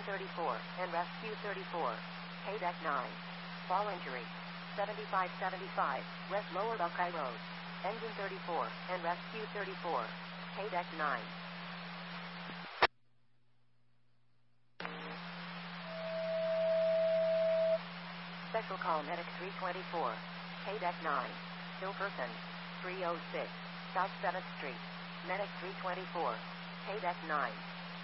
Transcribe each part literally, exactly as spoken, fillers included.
thirty-four, and rescue thirty-four. K-Deck nine. Fall injury. seventy-five seventy-five, West Lower Buckeye Road. Engine thirty-four, and rescue thirty-four. K-Deck nine. Special call Medic three twenty-four. K-Deck nine. Still person. three oh six, South seventh Street. Medic three twenty-four. K-Deck nine.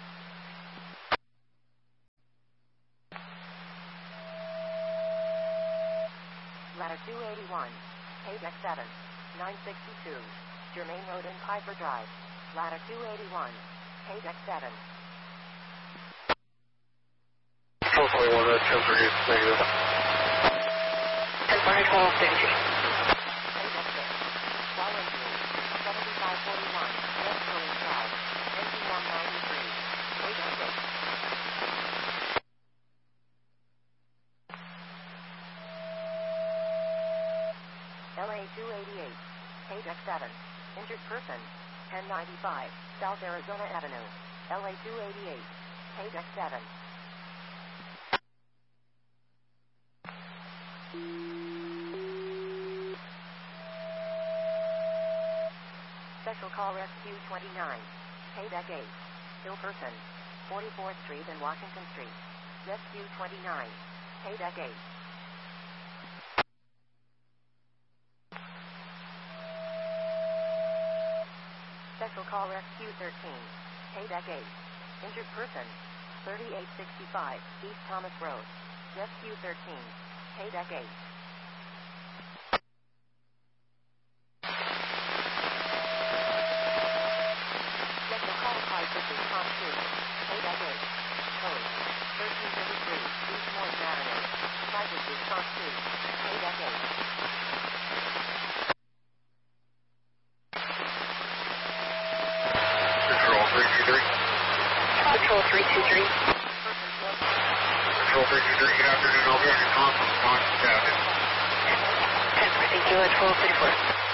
Ladder two eighty-one. K-Deck seven. nine sixty-two. Germain Road and Piper Drive. Ladder two eighty-one. K-Deck seven. four forty-one, uh, ten thirty, negative. ten forty, twelve fifty. K-Deck six. Fall injury. seventy-five forty-one, West Williams Drive. Engine one ninety-three. K-Deck six. L A two eighty-eight. K-Deck seven. Injured person. ten ninety-five, South Arizona Avenue. L A two eighty-eight. K-Deck seven. Special call rescue twenty-nine. K-Deck eight. Still person. forty-fourth Street and Washington Street. Rescue twenty-nine. K-Deck eight. Special call rescue thirteen. K-Deck eight. Injured person. thirty-eight sixty-five, East Thomas Road. Rescue thirteen. K-Deck eight. Special call Piper response two. K-Deck eight. Code. thirteen thirty-three, East Morton Avenue. Piper response two. K-Deck eight. Control three two three. Control three two three, good afternoon, I'll be on your conference line this afternoon. ten four, thank you, at twelve thirty-four.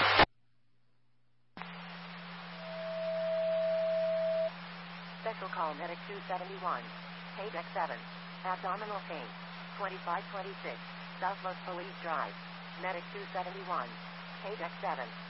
Special call Medic two seventy-one. K-Deck seven. Abdominal pain. twenty-five twenty-six, Southwest Police Drive. Medic two seventy-one. K-Deck seven.